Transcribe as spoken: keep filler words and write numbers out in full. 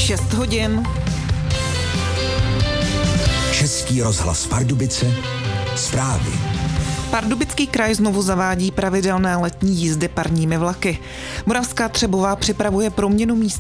šest hodin. Český rozhlas Pardubice, zprávy. Pardubický kraj znovu zavádí pravidelné letní jízdy parními vlaky. Moravská Třebová připravuje proměnu míst